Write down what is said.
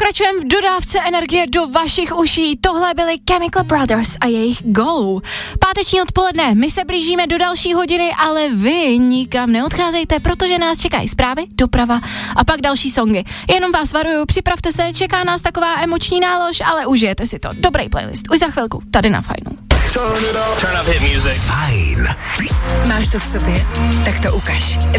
Pokračujeme v dodávce energie do vašich uší. Tohle byly Chemical Brothers a jejich Go. Páteční odpoledne, my se blížíme do další hodiny, ale vy nikam neodcházejte, protože nás čekají zprávy, doprava a pak další songy. Jenom vás varuju, připravte se, čeká nás taková emoční nálož, ale užijete si to. Dobrý playlist, už za chvilku, tady na Fajnu. Turn up hit music. Fajn. Máš to v sobě? Tak to ukaž.